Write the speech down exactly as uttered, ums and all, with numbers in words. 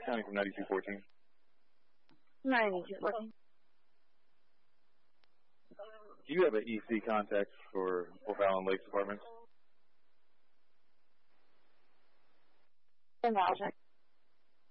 County from ninety-two fourteen. ninety-two fourteen. Do you have an E C contact for Wolf Island Lakes Apartments? And I'll check.